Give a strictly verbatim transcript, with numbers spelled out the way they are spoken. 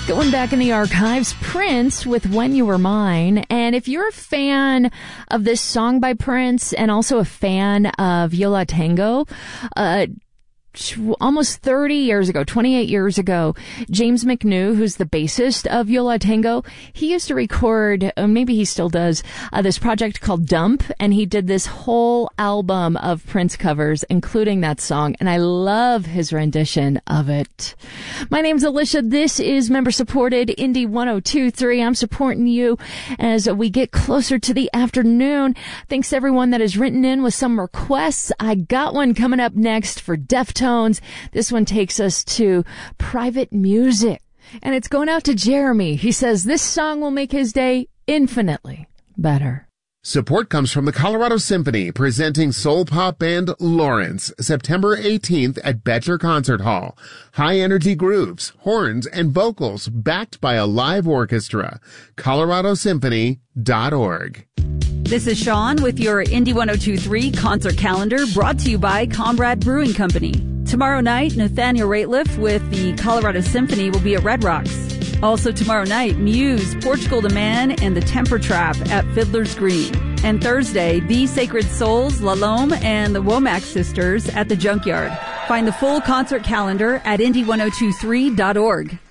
Going back in the archives, Prince with When You Were Mine. And if you're a fan of this song by Prince and also a fan of Yo La Tengo, uh, almost thirty years ago, twenty-eight years ago, James McNew, who's the bassist of Yo La Tengo, he used to record, uh, maybe he still does, uh, this project called Dump, and he did this whole album of Prince covers, including that song, and I love his rendition of it. My name's Alicia. This is member-supported Indie one oh two point three. I'm supporting you as we get closer to the afternoon. Thanks to everyone that has written in with some requests. I got one coming up next for Deftones. This one takes us to Private Music, and it's going out to Jeremy. He says this song will make his day infinitely better. Support comes from the Colorado Symphony, presenting soul pop band Lawrence, September eighteenth at Betcher Concert Hall. High-energy grooves, horns, and vocals backed by a live orchestra. colorado symphony dot org. This is Sean with your Indie one oh two point three concert calendar, brought to you by Comrade Brewing Company. Tomorrow night, Nathaniel Rateliff with the Colorado Symphony will be at Red Rocks. Also tomorrow night, Muse, Portugal the Man, and the Temper Trap at Fiddler's Green. And Thursday, The Sacred Souls, La Lome, and the Womack Sisters at the Junkyard. Find the full concert calendar at indie one oh two three dot org.